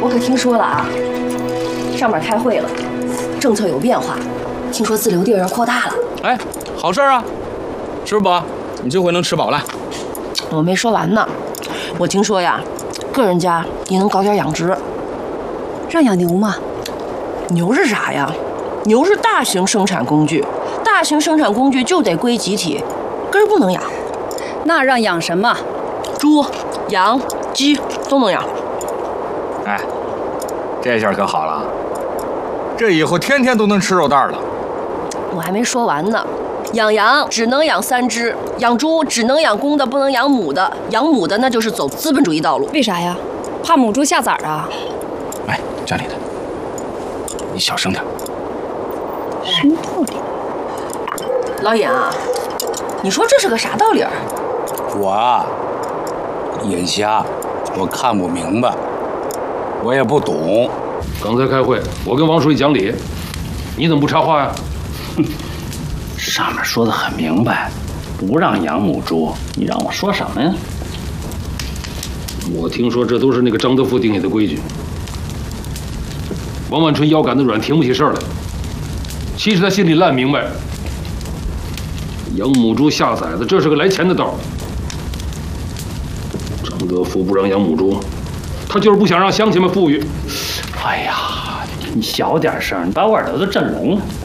我可听说了啊，上面开会了，政策有变化，听说自留地让扩大了。 哎，好事啊！师伯，你这回能吃饱了。 我没说完呢，我听说呀，个人家也能搞点养殖。 让养牛吗？ 牛是啥呀？牛是大型生产工具，大型生产工具就得归集体，个人不能养。 那让养什么？ 猪、羊、鸡都能养。 哎，这下可好了，这以后天天都能吃肉蛋了。 我还没说完呢，养羊只能养3只，养猪只能养公的，不能养母的。养母的那就是走资本主义道路。 为啥呀？怕母猪下崽儿啊？ 哎，家里的，你小声点。 什么道理？ 老尹啊，你说这是个啥道理？ 我啊，眼瞎，我看不明白，我也不懂。 刚才开会，我跟王书记讲理，你怎么不插话呀？ 上面说的很明白，不让养母猪，你让我说什么呀？ 我听说这都是那个张德福定下的规矩。王万春腰杆子软，挺不起事儿来。其实他心里烂明白，养母猪下崽子，这是个来钱的道。张德福不让养母猪，他就是不想让乡亲们富裕。 哎呀，你小点声，你把我耳朵都震聋了。